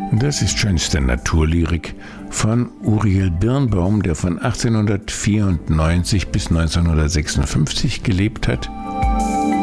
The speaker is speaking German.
Das ist schönste Naturlyrik von Uriel Birnbaum, der von 1894 bis 1956 gelebt hat